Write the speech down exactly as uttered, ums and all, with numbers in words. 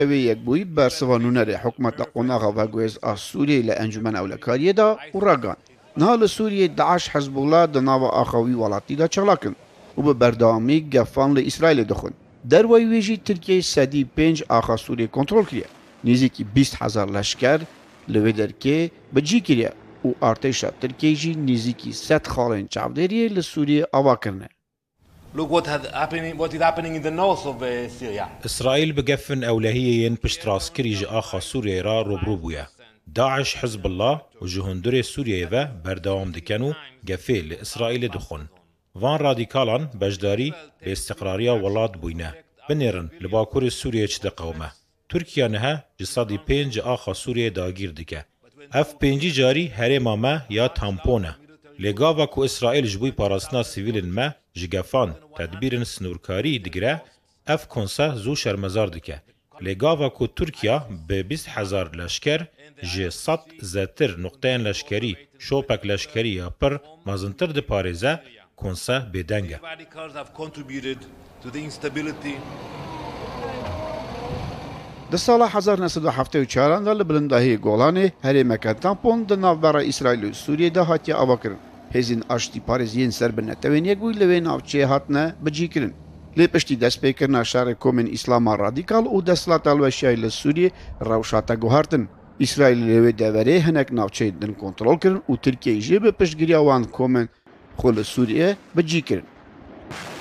اوی یک بوی برسوانونر حکومت قناغا و گویز آ سوریه لانجمن اولکاریه دا و راگان. نهال سوریه داعش حزب الله دناو آخوی ولاتی دا چلاکن و به بردامی گفان لإسرائیل دخون. در وی ویجی ترکیه سدی پنج آخا سوریه کنترل کریه. نزدیکی بیست هزار لشکر لوی درکه بجی کریه و ارتش ترکیه جی نزدیکی ست خالین چاودریه لسوریه آوا کرنه. Look what, had happening, what is happening in the north of uh, Syria. إسرائيل بقفن أولهيين بشت راسكري جي آخا سوريا را روبرو بويا. داعش حزب الله و جهندر سوريا و بردوام دكانو قفي لإسرائيل دخون. وان راديكالان بجداري باستقراريا ولاد بوينه. بنيرن لباكور سوريا چد قومه. تركيا نها جسادي پنج آخا سوريا داگير دكه. اف پنجي جاري هرما ما یا تامپونه. لگاوا کو اسرائیل جبوی پاراستنا سیویلن ما جگفان تدبیرن سنورکاری دگره اف کنسا زو شرمزار دکه. لگاوا کو ترکیا به بیست هزار لشکر جه صد زتر نقطهین لشکری شوپک لشکری یا پر مازنتر ده پارزه کنسا بدنگه. د سال هزار و نهصد و هفتاد و چهار دا لبلندهی گولانه هری مکان تامپون د ناوبر اسرائیل و سوریه ده هاتی آوا کرن. هزین آشتی پارزین سر بنتوین یکوی لوی ناوچه هاتنه بجی کرن. لی پشتی دست پیکرنا شهر کومن اسلام رادیکال و دستلات الوشیای لسوریه روشاتا گوهارتن. اسرائیل لوی دوره هنک ناوچه دن کنترول کرن و ترکیه جیب پشتگیری آوان کومن خول سوریه بجی کرن.